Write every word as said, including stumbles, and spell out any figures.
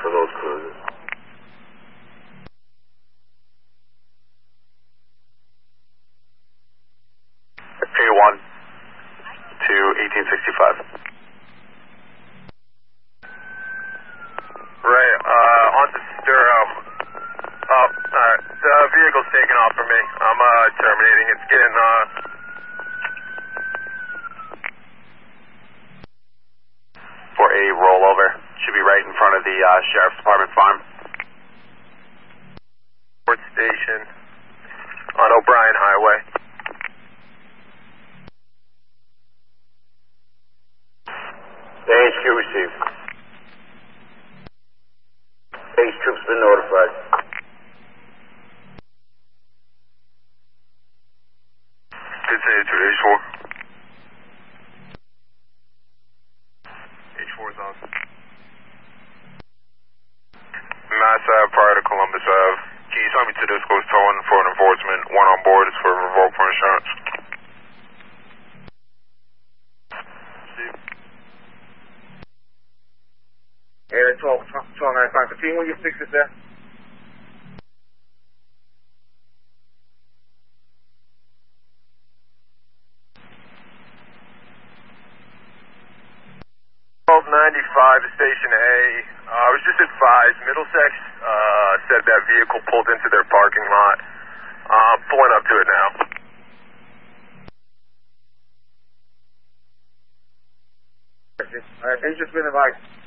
for those cruisers. K one to eighteen sixty-five. Ray, uh, on to Sturo. Oh, alright. The vehicle's taking off from me. I'm, uh, terminating. It's getting, uh... For a rollover. Should be right in front of the, uh, Sheriff's Department farm. Port Station on O'Brien Highway. The H Q received. Base troops been notified. Did say it to H four. H four is on. Mass Ave prior to Columbus Ave. Can you tell me to this goes towing for an enforcement? One on board is for revoke for insurance. Steve. Yeah, twelve, twelve ninety-five. Continue when you fix it there. twelve ninety-five, Station A. Uh, I was just advised, Middlesex uh, said that vehicle pulled into their parking lot. Uh, I'm pulling up to it now. Alright, they just been advised.